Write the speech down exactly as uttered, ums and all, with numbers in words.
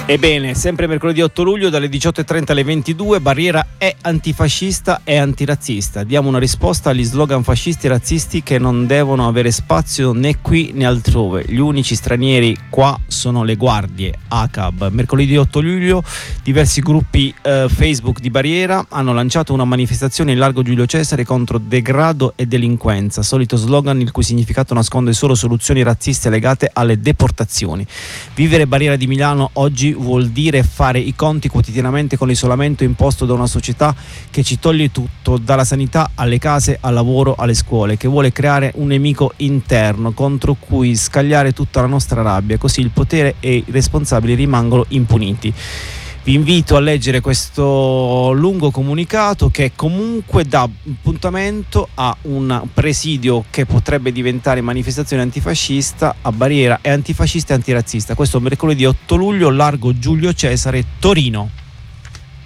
Ebbene, sempre mercoledì otto luglio dalle diciotto e trenta alle ventidue, Barriera è antifascista e antirazzista. Diamo una risposta agli slogan fascisti e razzisti che non devono avere spazio né qui né altrove. Gli unici stranieri qua sono le guardie, A C A B. Mercoledì otto luglio diversi gruppi eh, Facebook di Barriera hanno lanciato una manifestazione in largo Giulio Cesare contro degrado e delinquenza, solito slogan il cui significato nasconde solo soluzioni razziste legate alle deportazioni. Vivere Barriera di Milano oggi vuol dire fare i conti quotidianamente con l'isolamento imposto da una società che ci toglie tutto, dalla sanità alle case, al lavoro, alle scuole, che vuole creare un nemico interno contro cui scagliare tutta la nostra rabbia, così il potere e i responsabili rimangono impuniti. Vi invito a leggere questo lungo comunicato che comunque dà appuntamento a un presidio che potrebbe diventare manifestazione antifascista a Barriera e antifascista e antirazzista. Questo mercoledì otto luglio, largo Giulio Cesare, Torino.